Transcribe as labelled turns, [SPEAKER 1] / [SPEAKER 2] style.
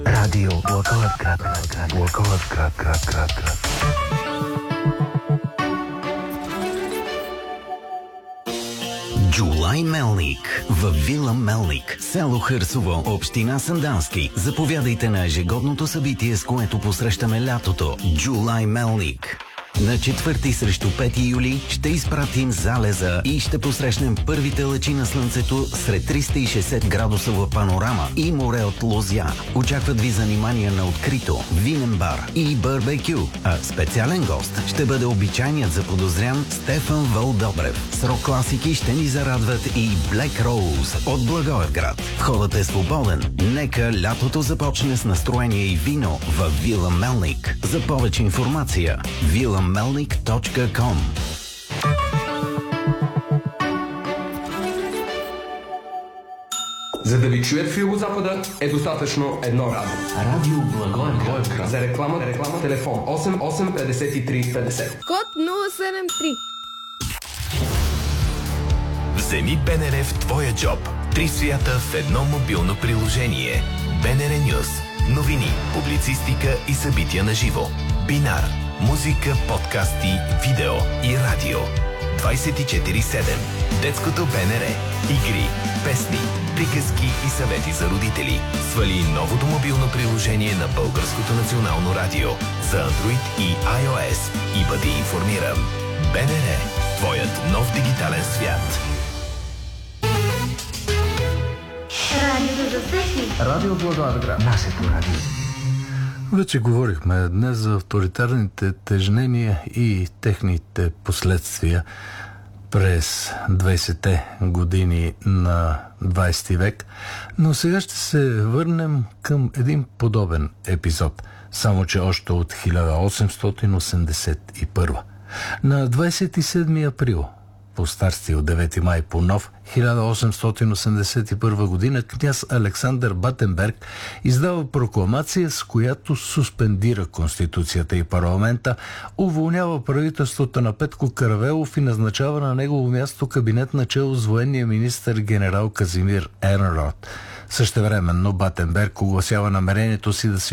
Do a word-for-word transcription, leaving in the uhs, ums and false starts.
[SPEAKER 1] Радио Благоевград, Благоевград, град, град, град.
[SPEAKER 2] Джулай Мелник в Вила Мелник, село Хърсово, община Сандански. Заповядайте на ежегодното събитие, с което посрещаме лятото. Джулай Мелник. На четвърти срещу пети юли ще изпратим залеза и ще посрещнем първите лъчи на слънцето сред триста и шейсет градусова панорама и море от лозя. Очакват ви занимания на открито, винен бар и барбекю. А специален гост ще бъде обичайният заподозрян Стефан Вълдобрев. С рок класики ще ни зарадват и Black Rose от Благоевград. Входът е свободен. Нека лятото започне с настроение и вино в Вила Мелник. За повече информация вила мелник точка ком.
[SPEAKER 3] За да ви чуят в Югозапада е достатъчно едно радио.
[SPEAKER 1] Радио Благоевград.
[SPEAKER 3] За реклама, реклама, телефон осем осем петдесет и три петдесет.
[SPEAKER 4] Код нула седем три.
[SPEAKER 5] Вземи БНР в твоя джоб. Три свята в едно мобилно приложение. БНР Нюс. Новини, публицистика и събития на живо. Бинар. Музика, подкасти, видео и радио. двайсет и четири седем. Детското БНР. Игри, песни, приказки и съвети за родители. Свали новото мобилно приложение на Българското национално радио за Android и iOS и бъди информиран. БНР. Твоят нов дигитален свят.
[SPEAKER 6] Радио за всеки.
[SPEAKER 1] Радио Благоевград. Нашето радио.
[SPEAKER 7] Вече говорихме днес за авторитарните тежнения и техните последствия през двайсетте години на двайсети век, но сега ще се върнем към един подобен епизод, само че още от хиляда осемстотин осемдесет и първа. На двайсет и седми април, по стар стил девети май по нов, хиляда осемстотин осемдесет и първа година, княз Александър Батенберг издава прокламация, с която суспендира Конституцията и парламента, уволнява правителството на Петко Каравелов и назначава на негово място кабинет начело с военния министър генерал Казимир Ернрот. Същевременно Батенберг огласява намерението си да се